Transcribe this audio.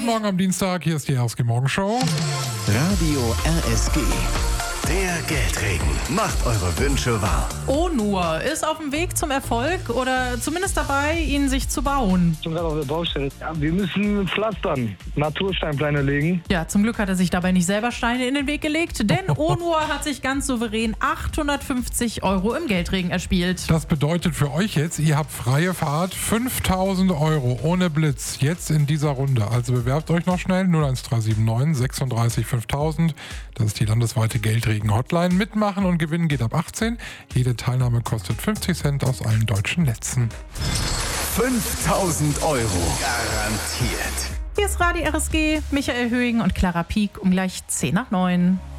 Guten Morgen am Dienstag, hier ist die RSG Morgenshow. Radio RSG. Der Geldregen. Macht eure Wünsche wahr. Onur ist auf dem Weg zum Erfolg oder zumindest dabei, ihn sich zu bauen. Ich bin gerade auf der Baustelle. Ja, wir müssen pflastern, Natursteinpläne legen. Ja, zum Glück hat er sich dabei nicht selber Steine in den Weg gelegt, denn Onur hat sich ganz souverän 850 € im Geldregen erspielt. Das bedeutet für euch jetzt, ihr habt freie Fahrt, 5.000 € ohne Blitz, jetzt in dieser Runde. Also bewerbt euch noch schnell, 01379 36 5000. Das ist die landesweite Geldregen-Hotline. Mitmachen und gewinnen geht ab 18. Jede Teilnahme kostet 50 Cent aus allen deutschen Netzen. 5.000 € garantiert. Hier ist Radio RSG, Michael Höhing und Clara Pieck um gleich 10 nach 9.